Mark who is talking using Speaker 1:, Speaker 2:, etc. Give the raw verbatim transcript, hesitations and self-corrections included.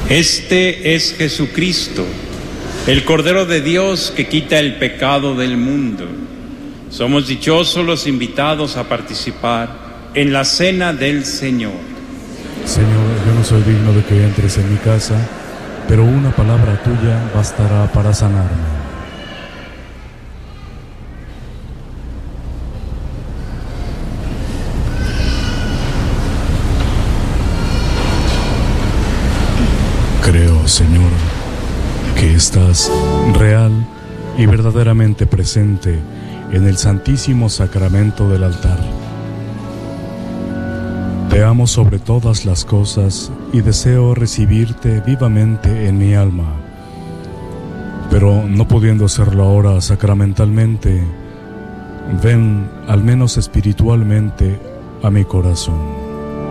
Speaker 1: Este es Jesucristo, el Cordero de Dios que quita el pecado del mundo. Somos dichosos los invitados a participar en la cena del Señor.
Speaker 2: Señor, yo no soy digno de que entres en mi casa, pero una palabra tuya bastará para sanarme. Creo, Señor, que estás real y verdaderamente presente en el Santísimo Sacramento del altar. Te amo sobre todas las cosas y deseo recibirte vivamente en mi alma. Pero no pudiendo hacerlo ahora sacramentalmente, ven, al menos espiritualmente, a mi corazón.